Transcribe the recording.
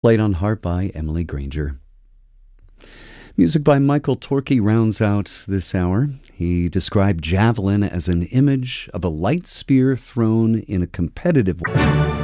Played on harp by Emily Granger. Music by Michael Torkey rounds out this hour. He described javelin as an image of a light spear thrown in a competitive way.